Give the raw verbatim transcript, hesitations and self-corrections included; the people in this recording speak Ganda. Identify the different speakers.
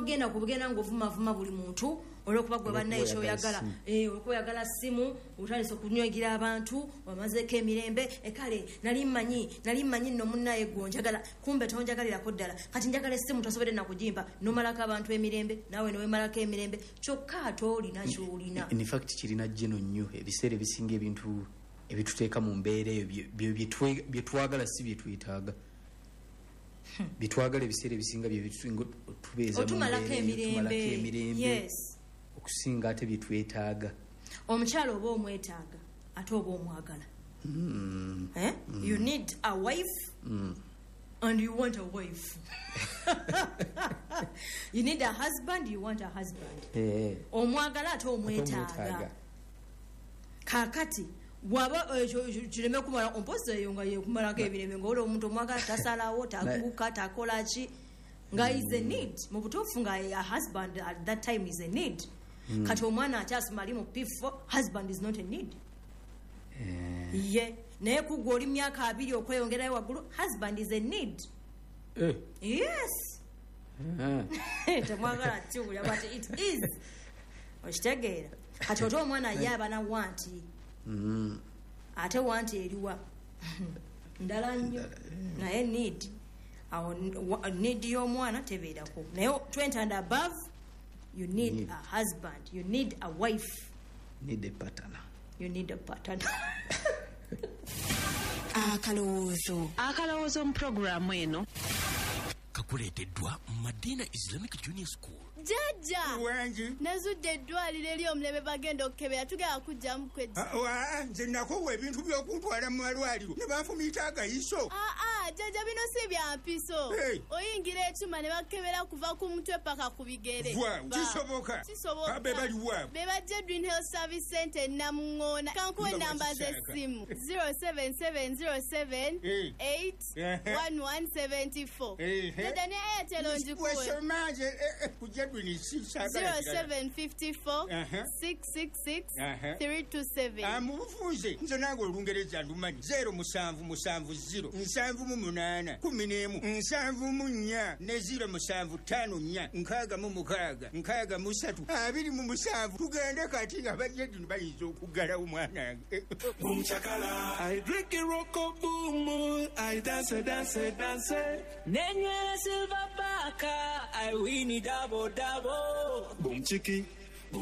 Speaker 1: togenda kubugenda ng'ovuma vuma buli muntu olwokuba gwe banna ekyoyagala eh okoyagala simu utandise okunywagira abantu wamazeeko emirembe ekale nali mmanyi nali mmanyi nno munnaye gonjagala kumbe tonjagalirako ddala kati njagala simu tosobodde nakugimba nomalako abantu emirembe nawe newemalako emirembe kyokka ate olina kyolina.
Speaker 2: In fact kirina jeno nnyo ebiseera ebisinga ebintu ebituteeka mu mbeera eyo bye twagala si bye twetaaga. Bitwagala ebiseera ebisinga bye bitusinga tubeeza mu
Speaker 1: otumalako emirembe. Yes.
Speaker 2: Okusinga ate bye twetaaga.
Speaker 1: Omukyalo oba omwetaaga ate oba omwagala.
Speaker 2: Mm.
Speaker 1: Eh? Mm. You need a wife.
Speaker 2: Mm.
Speaker 1: And you want a wife. You need a husband, you want a husband.
Speaker 2: Eh.
Speaker 1: Omwagala ate omwetaaga. Kakati waba kireme kumala ompoze yo nga yekumalako ebireme ngolo omuntu omwagala tasalawo takuka takola ki nga is a need mu butuufu nga a husband at that time is a need. Mm. Kati omwana akyasumali mu P four husband is not a need.
Speaker 2: Eh.
Speaker 1: Yeah. Naye kugwa oli myaka abiri okweyongerayo waggulu husband is a need.
Speaker 2: Eh.
Speaker 1: Yes.
Speaker 2: Uh-huh.
Speaker 1: Temwagala kyubulya but it is. Okitegeera. Kati oto omwana yaba na wanti.
Speaker 2: Mm.
Speaker 1: Ate wanti eriwa. Ndala nnyo. Naye need. Awo need y'omwana tebeerako. Naye twenty and above you need, need a husband. You need a wife.
Speaker 2: Need a partner.
Speaker 1: You need a partner.
Speaker 3: Akalowoozo. Akalowoozo mu programu eno.
Speaker 4: Kakuleeteddwa Madina Islamic Junior School.
Speaker 5: Jaja
Speaker 6: wanji
Speaker 5: nazudde eddwaliro eri omulebe bagenda okukebera tugenda kujjamu kweddi.
Speaker 6: Nze nakowa ebintu by'okuntwala mu malwaliro ne banfumiita agayiso.
Speaker 5: Aa jaja bino si bya mpiso.
Speaker 6: Hey.
Speaker 5: Oyingira ekyuma ne bakebera kuva ku mutwe paka ku bigere.
Speaker 6: Kisoboka.
Speaker 5: Kisoboka.
Speaker 6: Be bali waabwe.
Speaker 5: Be bajja Dream Health Service Center Namungoona. Kankuwe namba z'essimu zero seven seven zero seven eight one one seven four. Jaja ne Airtel onjikuwe.
Speaker 6: Wesomaje kujja
Speaker 5: zero seven five four six six six three two seven.
Speaker 6: Amubufunze nze nange olungereza ndumanyi zero musanvu musanvu zero nsanvu mu munaana kumi n'emu nsanvu mu nnya ne zero musanvu ttaano nnya nkaaga mu mukaaga nkaaga mu ssatu abiri mu musanvu tugende kati nga bajjedi bayinza okuggalawo mwanange.
Speaker 7: I drink a rocko boom, I dance dance dance.
Speaker 8: Nenye silver baka, I win it double double.
Speaker 7: Boom chiki.